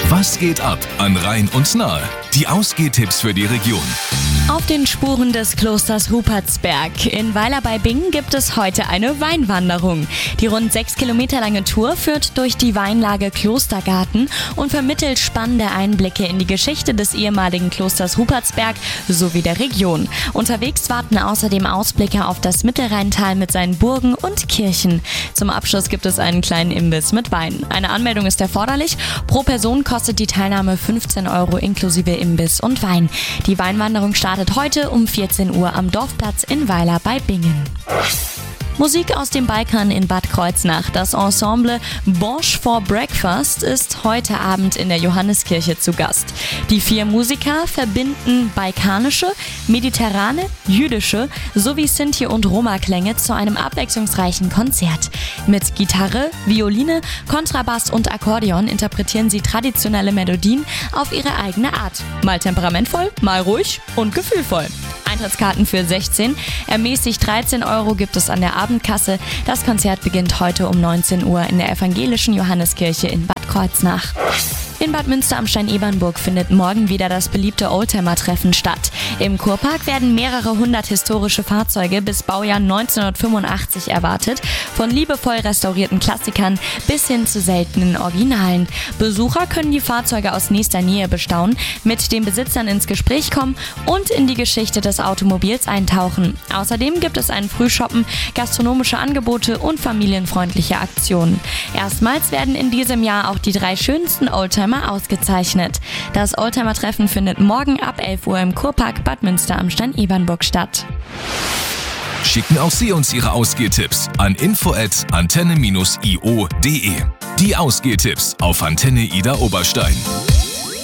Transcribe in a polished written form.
Was geht ab an Rhein und Nahe? Die Ausgehtipps für die Region. Auf den Spuren des Klosters Rupertsberg in Weiler bei Bingen gibt es heute eine Weinwanderung. Die rund 6 Kilometer lange Tour führt durch die Weinlage Klostergarten und vermittelt spannende Einblicke in die Geschichte des ehemaligen Klosters Rupertsberg sowie der Region. Unterwegs warten außerdem Ausblicke auf das Mittelrheintal mit seinen Burgen und Kirchen. Zum Abschluss gibt es einen kleinen Imbiss mit Wein. Eine Anmeldung ist erforderlich. Pro Person kostet die Teilnahme 15 € inklusive Imbiss und Wein. Die Weinwanderung startet heute um 14 Uhr am Dorfplatz in Weiler bei Bingen. Musik aus dem Balkan in Bad Kreuznach. Das Ensemble Borsch for Breakfast ist heute Abend in der Johanneskirche zu Gast. Die 4 Musiker verbinden balkanische, mediterrane, jüdische sowie Sinti- und Roma-Klänge zu einem abwechslungsreichen Konzert. Mit Gitarre, Violine, Kontrabass und Akkordeon interpretieren sie traditionelle Melodien auf ihre eigene Art. Mal temperamentvoll, mal ruhig und gefühlvoll. Eintrittskarten für 16, ermäßigt 13 € gibt es an der Abendkasse. Das Konzert beginnt heute um 19 Uhr in der evangelischen Johanneskirche in Bad Kreuznach. In Bad Münster am Stein-Ebernburg findet morgen wieder das beliebte Oldtimer-Treffen statt. Im Kurpark werden mehrere hundert historische Fahrzeuge bis Baujahr 1985 erwartet, von liebevoll restaurierten Klassikern bis hin zu seltenen Originalen. Besucher können die Fahrzeuge aus nächster Nähe bestaunen, mit den Besitzern ins Gespräch kommen und in die Geschichte des Automobils eintauchen. Außerdem gibt es ein Frühshoppen, gastronomische Angebote und familienfreundliche Aktionen. Erstmals werden in diesem Jahr auch die 3 schönsten Oldtimer ausgezeichnet. Das Oldtimer-Treffen findet morgen ab 11 Uhr im Kurpark Bad Münster am Stein-Ebernburg statt. Schicken auch Sie uns Ihre Ausgehtipps an info@antenne-io.de. Die Ausgehtipps auf Antenne Ida Oberstein.